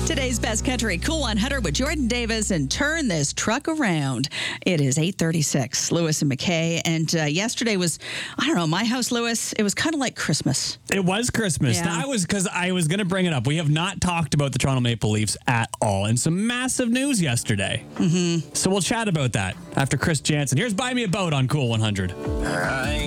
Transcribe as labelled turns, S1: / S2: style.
S1: Today's Best Country Cool 100 with Jordan Davis and Turn This Truck Around. It is 8:36. Lewis and McKay. And yesterday was, I don't know, my house, Lewis, it was kind of like Christmas.
S2: It was Christmas.
S1: Yeah.
S2: That was because I was going to bring it up. We have not talked about the Toronto Maple Leafs at all, and some massive news yesterday. So we'll chat about that after Chris Jansen. Here's Buy Me a Boat on Cool 100.